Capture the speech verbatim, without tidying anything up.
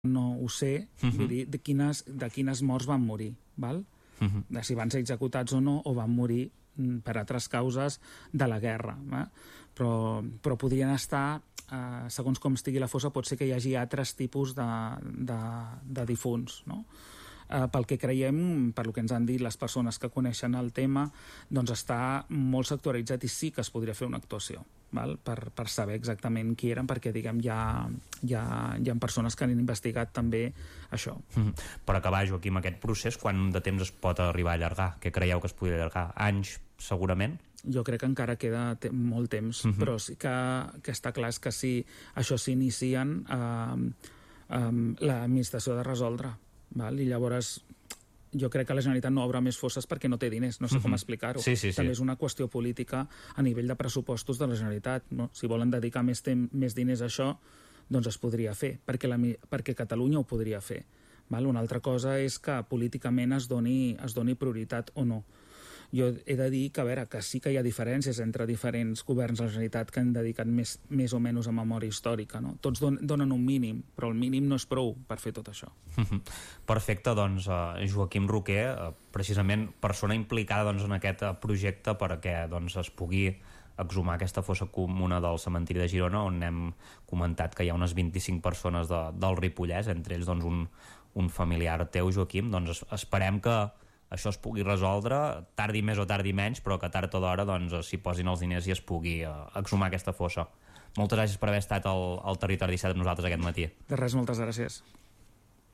no ho sé, uh-huh. vull dir, de quines, de quines morts van morir, val? Uh-huh. De si van ser executats o no, o van morir per altres causes de la guerra. Eh? Però, però podrien estar, eh, segons com estigui la fossa, pot ser que hi hagi altres tipus de, de, de difunts, no? Eh, pel que creiem, per el que ens han dit les persones que coneixen el tema, doncs està molt sectoritzat i sí que es podria fer una actuació, val? Per, per saber exactament qui eren, perquè diguem, hi ha, hi ha, hi ha persones que han investigat també això. Mm-hmm. Per acabar, Joaquim, aquest procés, quant de temps es pot arribar a allargar? Què creieu que es podria allargar? Anys, segurament? Jo crec que encara queda te- molt temps, uh-huh. però sí que, que està clar és que si això s'inicien, eh, eh, l'administració ha de resoldre, val? I llavors jo crec que la Generalitat no obre més fosses perquè no té diners, no sé uh-huh. com explicar-ho. Sí, sí, sí. També és una qüestió política a nivell de pressupostos de la Generalitat, no? Si volen dedicar més, temps, més diners a això, doncs es podria fer, perquè, la, perquè Catalunya ho podria fer, val? Una altra cosa és que políticament es doni, es doni prioritat o no. Jo he de dir que, a veure, que sí que hi ha diferències entre diferents governs de la Generalitat que han dedicat més, més o menys a memòria històrica, no? Tots don, donen un mínim, però el mínim no és prou per fer tot això. Perfecte, doncs uh, Joaquim Roquer, uh, precisament persona implicada doncs, en aquest uh, projecte perquè doncs, es pugui exhumar aquesta fossa comuna del cementiri de Girona, on hem comentat que hi ha unes vint-i-cinc persones de, del Ripollès, entre ells doncs, un, un familiar teu, Joaquim. Doncs es, esperem que això es pugui resoldre, tardi més o tardi menys, però que tard o d'hora doncs, s'hi posin els diners i es pugui uh, exhumar aquesta fossa. Moltes gràcies per haver estat al, al Territori disset amb nosaltres aquest matí. De res, moltes gràcies.